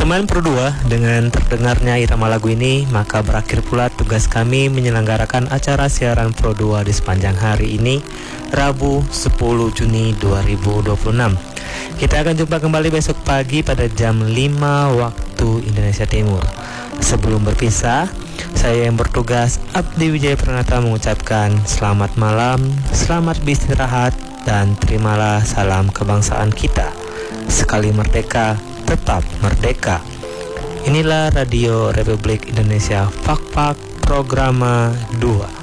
Teman Pro 2, dengan terdengarnya irama lagu ini, maka berakhir pula tugas kami menyelenggarakan acara siaran Pro 2 di sepanjang hari ini, Rabu 10 Juni 2026. Kita akan jumpa kembali besok pagi pada jam 5 waktu Indonesia Timur. Sebelum berpisah, saya yang bertugas, Abdi Wijaya Pranata, mengucapkan selamat malam, selamat beristirahat, dan terimalah salam kebangsaan kita. Sekali merdeka, tetap merdeka. Inilah Radio Republik Indonesia, Fak Programa 2.